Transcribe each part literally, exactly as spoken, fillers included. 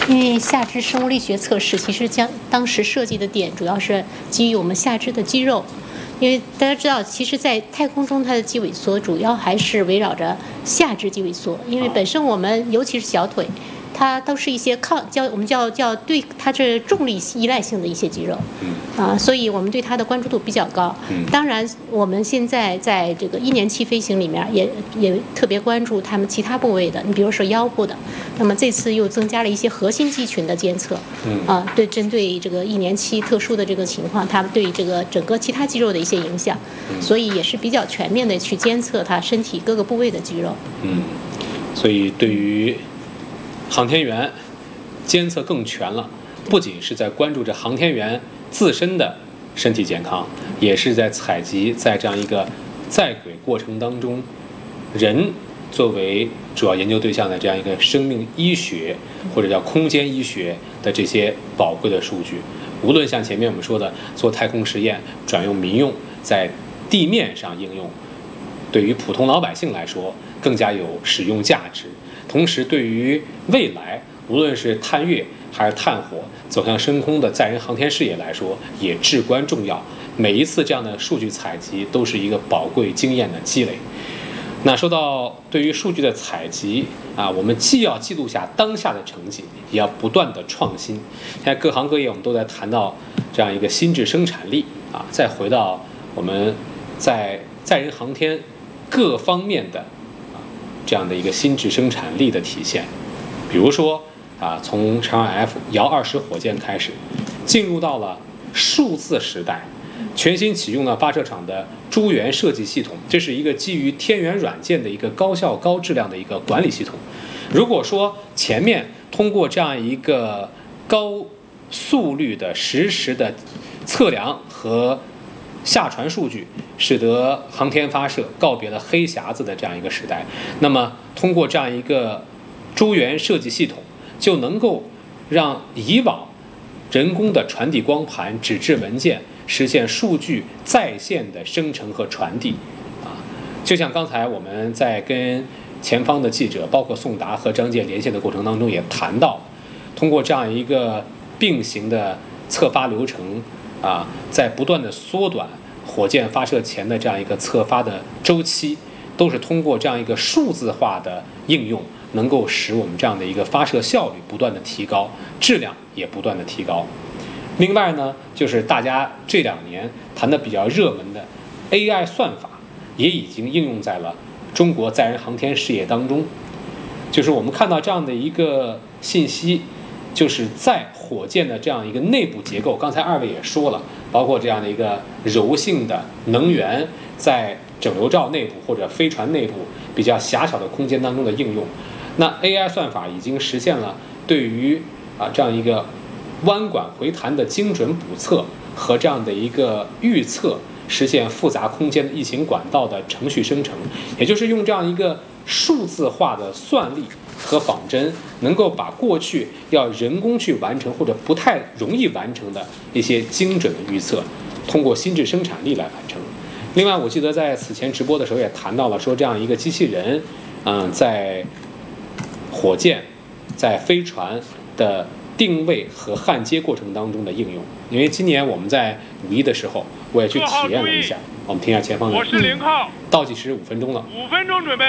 因为下肢生物力学测试其实将当时设计的点主要是基于我们下肢的肌肉，因为大家知道，其实，在太空中它的肌萎缩主要还是围绕着下肢肌萎缩，因为本身我们尤其是小腿，它都是一些抗叫我们叫叫对它是重力依赖性的一些肌肉，啊，所以我们对它的关注度比较高。当然，我们现在在这个一年期飞行里面也也特别关注它们其他部位的，你比如说腰部的，那么这次又增加了一些核心肌群的监测，啊，对，针对这个一年期特殊的这个情况，它们对这个整个其他肌肉的一些影响，所以也是比较全面的去监测它身体各个部位的肌肉。 嗯，所以对于航天员监测更全了，不仅是在关注着航天员自身的身体健康，也是在采集在这样一个在轨过程当中，人作为主要研究对象的这样一个生命医学或者叫空间医学的这些宝贵的数据。无论像前面我们说的做太空实验转用民用，在地面上应用，对于普通老百姓来说更加有使用价值。同时对于未来无论是探月还是探火走向深空的载人航天事业来说也至关重要。每一次这样的数据采集都是一个宝贵经验的积累。那说到对于数据的采集啊，我们既要记录下当下的成绩，也要不断的创新。现在各行各业我们都在谈到这样一个心智生产力啊，再回到我们在载人航天各方面的这样的一个心智生产力的体现。比如说啊，从长安 F 遥二十火箭开始，进入到了数字时代，全新启用了发射场的诸元设计系统，这是一个基于天元软件的一个高效高质量的一个管理系统。如果说前面通过这样一个高速率的实时的测量和下传数据，使得航天发射告别了黑匣子的这样一个时代，那么通过这样一个诸元设计系统，就能够让以往人工的传递光盘、纸质文件实现数据在线的生成和传递啊。就像刚才我们在跟前方的记者，包括宋达和张健连线的过程当中也谈到，通过这样一个并行的测发流程啊，在不断的缩短火箭发射前的这样一个测发的周期，都是通过这样一个数字化的应用，能够使我们这样的一个发射效率不断的提高，质量也不断的提高。另外呢，就是大家这两年谈的比较热门的 A I 算法，也已经应用在了中国载人航天事业当中。就是我们看到这样的一个信息，就是在火箭的这样一个内部结构，刚才二位也说了，包括这样的一个柔性的能源在整流罩内部或者飞船内部比较狭小的空间当中的应用。那 A I 算法已经实现了对于啊这样一个弯管回弹的精准捕测和这样的一个预测，实现复杂空间的异形管道的程序生成，也就是用这样一个数字化的算力和仿真，能够把过去要人工去完成或者不太容易完成的一些精准的预测，通过心智生产力来完成。另外，我记得在此前直播的时候也谈到了，说这样一个机器人，嗯，在火箭、在飞船的定位和焊接过程当中的应用。因为今年我们在五一的时候，我也去体验了一下。我们听一下前方的。 我是零号。 倒计时五分钟了。 五分钟准备。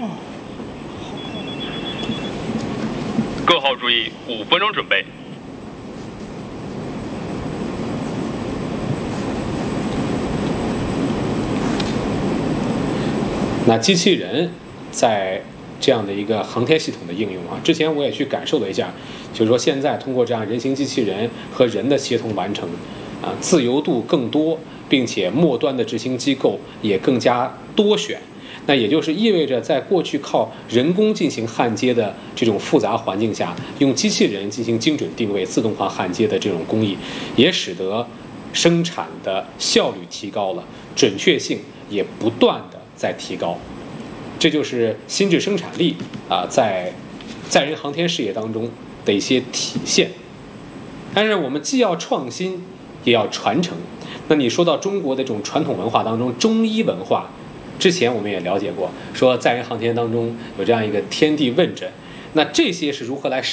各号注意，五分钟准备。 那机器人在这样的一个航天系统的应用啊，之前我也去感受了一下，就是说现在通过这样人形机器人和人的协同完成，啊，自由度更多，并且末端的执行机构也更加多选。那也就是意味着，在过去靠人工进行焊接的这种复杂环境下，用机器人进行精准定位、自动化焊接的这种工艺，也使得生产的效率提高了，准确性也不断的在提高。这就是心智生产力啊，在载人航天事业当中的一些体现。但是我们既要创新，也要传承。那你说到中国的这种传统文化当中，中医文化，之前我们也了解过，说载人航天当中有这样一个天地问诊，那这些是如何来